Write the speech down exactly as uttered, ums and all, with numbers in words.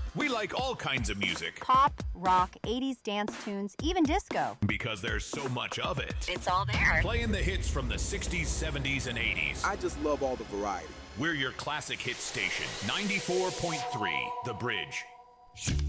We like all kinds of music Pop, rock, eighties dance tunes, even disco. because there's so much of it. It's all there. Playing the hits from the sixties, seventies, and eighties. I just love all the variety. We're your classic hit station, ninety-four point three, The Bridge.